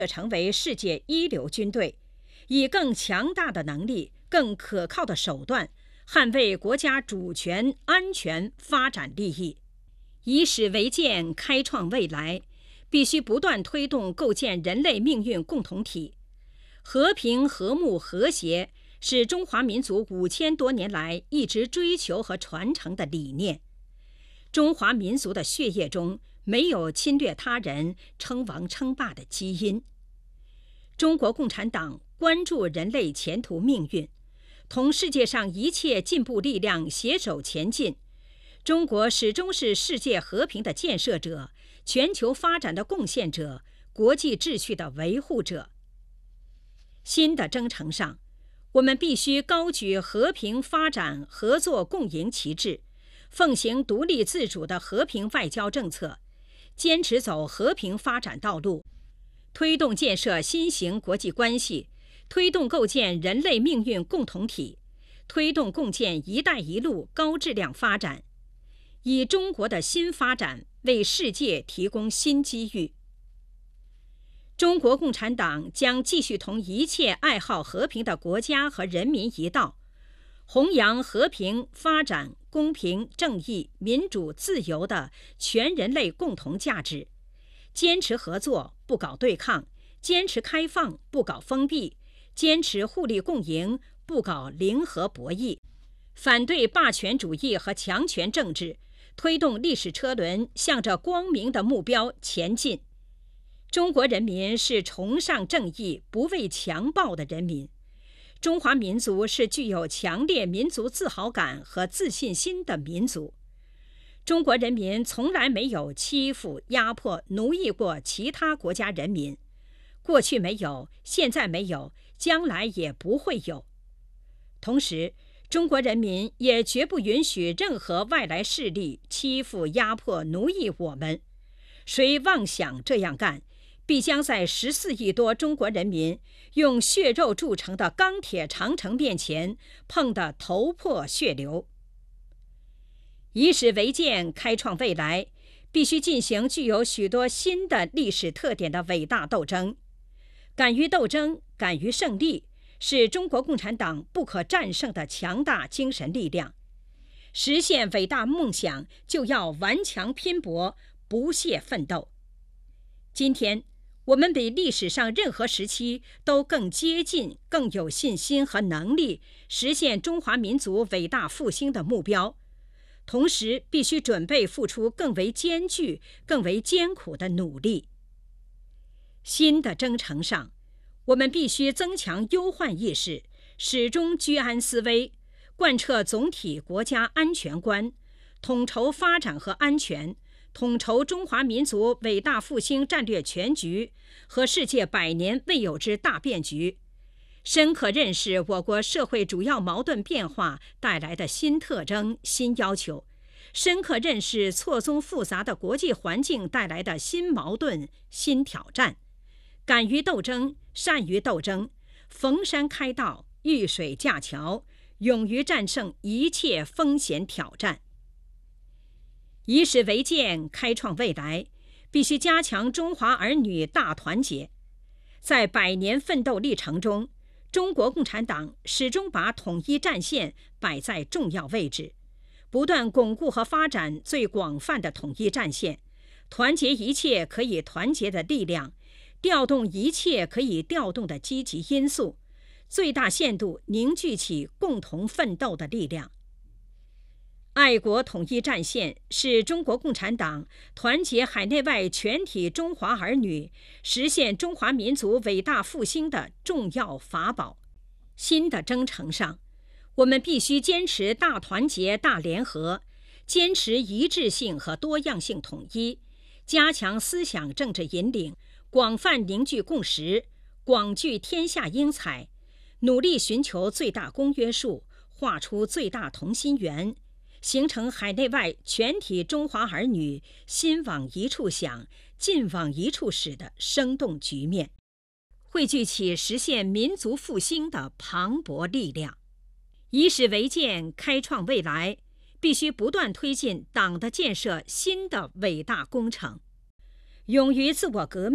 成为世界一流军队，以更强大的能力、更可靠的手段，捍卫国家主权、安全、发展利益，以史为鉴，开创未来。必须不断推动构建人类命运共同体。和平、和睦、和谐是中华民族5000多年来一直追求和传承的理念。中华民族的血液中没有侵略他人、称王称霸的基因。中国共产党关注人类前途命运，同世界上一切进步力量携手前进。中国始终是世界和平的建设者、全球发展的贡献者、国际秩序的维护者。新的征程上，我们必须高举和平发展、合作共赢旗帜，奉行独立自主的和平外交政策，坚持走和平发展道路，推动建设新型国际关系，推动构建人类命运共同体，推动共建“一带一路”高质量发展，以中国的新发展为世界提供新机遇。中国共产党将继续同一切爱好和平的国家和人民一道，弘扬和平、发展、公平、正义、民主、自由的全人类共同价值，坚持合作，不搞对抗；坚持开放，不搞封闭；坚持互利共赢，不搞零和博弈；反对霸权主义和强权政治，推动历史车轮向着光明的目标前进。中国人民是崇尚正义、不畏强暴的人民。中华民族是具有强烈民族自豪感和自信心的民族。中国人民从来没有欺负、压迫、奴役过其他国家人民，过去没有，现在没有，将来也不会有。同时，中国人民也绝不允许任何外来势力欺负、压迫、奴役我们。谁妄想这样干，必将在14亿多中国人民用血肉铸成的钢铁长城面前碰得头破血流。以史为鉴，开创未来，必须进行具有许多新的历史特点的伟大斗争。敢于斗争，敢于胜利，是中国共产党不可战胜的强大精神力量。实现伟大梦想，就要顽强拼搏，不懈奋斗。今天，我们比历史上任何时期都更接近、更有信心和能力实现中华民族伟大复兴的目标，同时必须准备付出更为艰巨、更为艰苦的努力。新的征程上，我们必须增强忧患意识，始终居安思危，贯彻总体国家安全观，统筹发展和安全，统筹中华民族伟大复兴战略全局和世界100年未有之大变局，深刻认识我国社会主要矛盾变化带来的新特征、新要求，深刻认识错综复杂的国际环境带来的新矛盾、新挑战，敢于斗争，善于斗争，逢山开道，遇水架桥，勇于战胜一切风险挑战。以史为鉴，开创未来，必须加强中华儿女大团结。在100年奋斗历程中，中国共产党始终把统一战线摆在重要位置，不断巩固和发展最广泛的统一战线，团结一切可以团结的力量，调动一切可以调动的积极因素，最大限度凝聚起共同奋斗的力量。爱国统一战线是中国共产党团结海内外全体中华儿女，实现中华民族伟大复兴的重要法宝。新的征程上，我们必须坚持大团结、大联合，坚持一致性和多样性统一，加强思想政治引领，广泛凝聚共识，广聚天下英才，努力寻求最大公约数，画出最大同心圆，形成海内外全体中华儿女心往一处想、劲往一处使的生动局面，汇聚起实现民族复兴的磅礴力量。以史为鉴，开创未来，必须不断推进党的建设新的伟大工程。勇于自我革命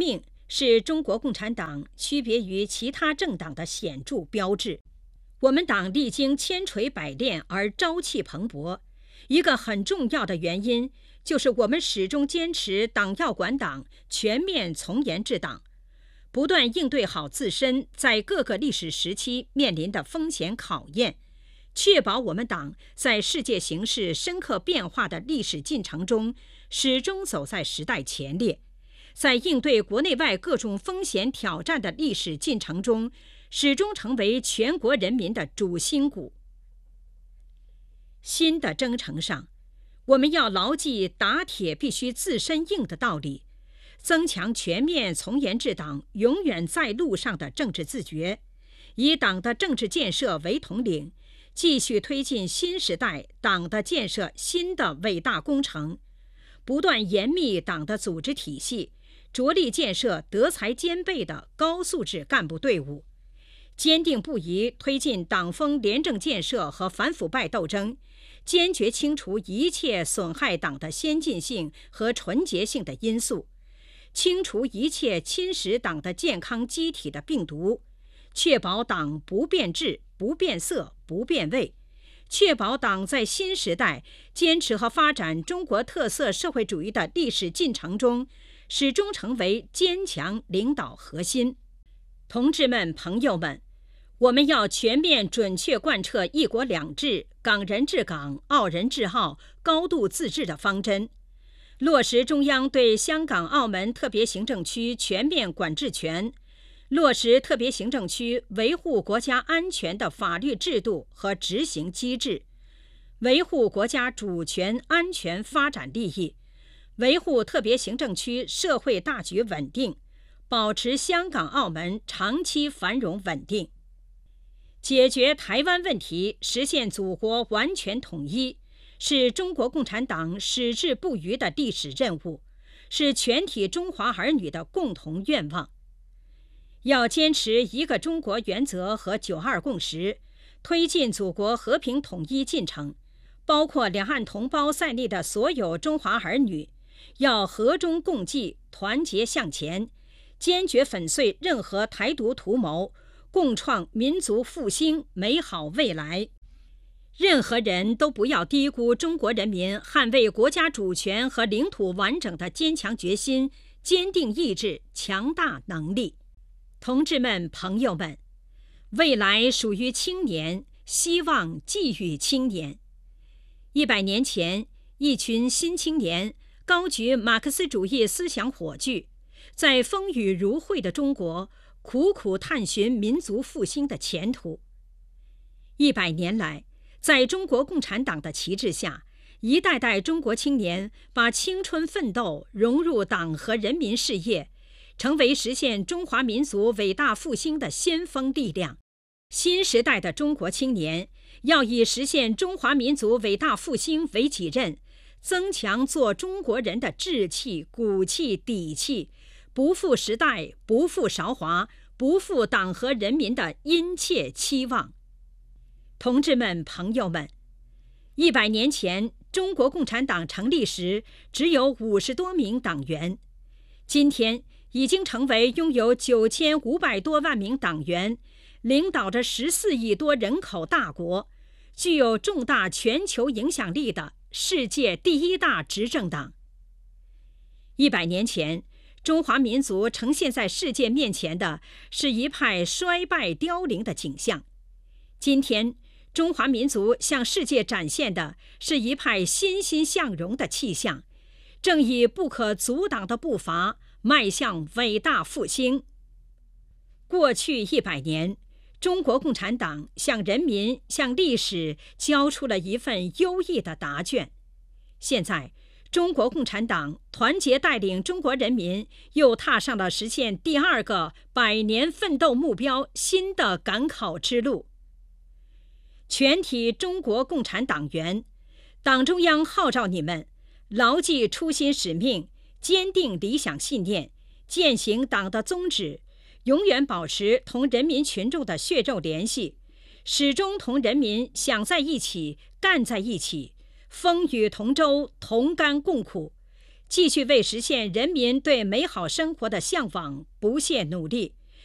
是中国共产党区别于其他政党的显著标志。我们党历经千锤百炼而朝气蓬勃，一个很重要的原因就是我们始终坚持党要管党，全面从严治党，不断应对好自身在各个历史时期面临的风险考验，确保我们党在世界形势深刻变化的历史进程中始终走在时代前列，在应对国内外各种风险挑战的历史进程中始终成为全国人民的主心骨。新的征程上，我们要牢记打铁必须自身硬的道理，增强全面从严治党永远在路上的政治自觉，以党的政治建设为统领，继续推进新时代党的建设新的伟大工程，不断严密党的组织体系，着力建设德才兼备的高素质干部队伍，坚定不移推进党风廉政建设和反腐败斗争，坚决清除一切损害党的先进性和纯洁性的因素，清除一切侵蚀党的健康机体的病毒，确保党不变质、不变色、不变味，确保党在新时代坚持和发展中国特色社会主义的历史进程中始终成为坚强领导核心。同志们、朋友们，我们要全面准确贯彻一国两制、港人治港、澳人治澳、高度自治的方针，落实中央对香港、澳门特别行政区全面管制权，落实特别行政区维护国家安全的法律制度和执行机制，维护国家主权、安全、发展利益，维护特别行政区社会大局稳定，保持香港、澳门长期繁荣稳定。解决台湾问题，实现祖国完全统一，是中国共产党矢志不渝的历史任务，是全体中华儿女的共同愿望。要坚持一个中国原则和9·2共识，推进祖国和平统一进程，包括两岸同胞在内的所有中华儿女，要和衷共济，团结向前，坚决粉碎任何台独图谋，共创民族复兴美好未来。任何人都不要低估中国人民捍卫国家主权和领土完整的坚强决心、坚定意志、强大能力。同志们、朋友们，未来属于青年，希望寄予青年。100年前，一群新青年高举马克思主义思想火炬，在风雨如晦的中国苦苦探寻民族复兴的前途。100年来，在中国共产党的旗帜下，一代代中国青年把青春奋斗融入党和人民事业，成为实现中华民族伟大复兴的先锋力量。新时代的中国青年要以实现中华民族伟大复兴为己任，增强做中国人的志气、骨气、底气，不负时代，不负韶华，不负党和人民的殷切期望。同志们、朋友们，100年前中国共产党成立时只有50多名党员，今天已经成为拥有9500多万名党员，领导着14亿多人口大国，具有重大全球影响力的世界第1大执政党。100年前，中华民族呈现在世界面前的是一派衰败凋零的景象，今天中华民族向世界展现的是一派欣欣向荣的气象，正以不可阻挡的步伐迈向伟大复兴。过去100年，中国共产党向人民、向历史交出了一份优异的答卷。现在，中国共产党团结带领中国人民，又踏上了实现第2个100年奋斗目标新的赶考之路。全体中国共产党员，党中央号召你们牢记初心使命，坚定理想信念，践行党的宗旨，永远保持同人民群众的血肉联系，始终同人民想在一起、干在一起，风雨同舟，同甘共苦， 继续为实现人民对美好生活的向往不懈努力。